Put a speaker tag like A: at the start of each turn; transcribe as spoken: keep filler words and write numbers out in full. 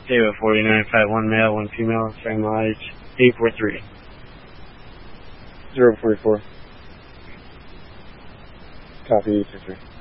A: David forty-nine five one male, one female, same mileage, eight four three.
B: zero four four. Copy, eight four three.